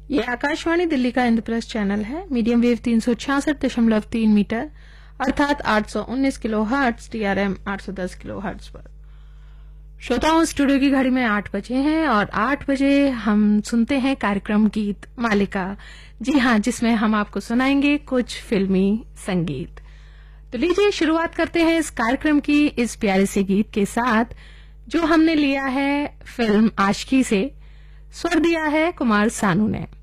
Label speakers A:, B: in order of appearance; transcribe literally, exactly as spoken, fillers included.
A: ये आकाशवाणी दिल्ली का इंद्रप्रस्थ चैनल है। मीडियम वेव तीन सौ छियासठ दशमलव तीन मीटर अर्थात आठ सौ उन्नीस किलो हर्ट्ज, टीआरएम आठ सौ दस किलो हर्ट्ज पर। श्रोताओं, स्टूडियो की घड़ी में आठ बजे हैं और आठ बजे हम सुनते हैं कार्यक्रम गीत मालिका। जी हाँ, जिसमें हम आपको सुनाएंगे कुछ फिल्मी संगीत। तो लीजिए शुरुआत करते हैं इस कार्यक्रम की इस प्यारे से गीत के साथ, जो हमने लिया है फिल्म आशिकी से। स्वर दिया है कुमार सानू ने।